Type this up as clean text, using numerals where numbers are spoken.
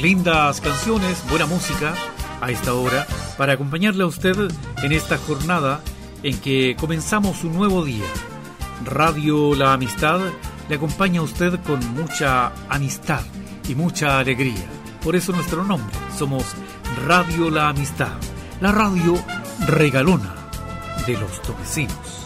lindas canciones, buena música a esta hora para acompañarle a usted en esta jornada en que comenzamos un nuevo día. Radio La Amistad le acompaña a usted con mucha amistad y mucha alegría. Por eso nuestro nombre, somos Radio La Amistad, la radio regalona de los Tomecinos.